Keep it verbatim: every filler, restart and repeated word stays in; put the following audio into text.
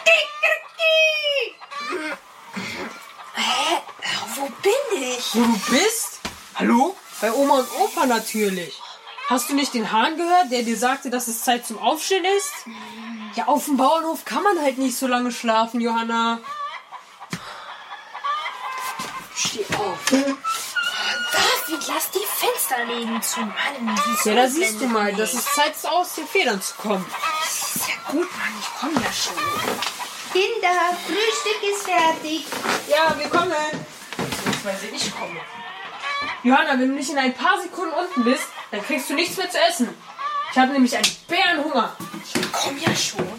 Hä? Wo bin ich? Wo du bist? Hallo? Bei Oma und Opa natürlich. Hast du nicht den Hahn gehört, der dir sagte, dass es Zeit zum Aufstehen ist? Ja, auf dem Bauernhof kann man halt nicht so lange schlafen, Johanna. Steh auf. David, lass die Fensterläden zu. Mann, Ja, da siehst du mal, dass es Zeit ist, aus den Federn zu kommen. ist ja gut, Mann, ich komme ja schon. Kinder, Frühstück ist fertig. Ja, wir kommen. Beziehungsweise ich komme. Johanna, wenn du nicht in ein paar Sekunden unten bist, dann kriegst du nichts mehr zu essen. Ich habe nämlich einen Bärenhunger. Ich komm ja schon.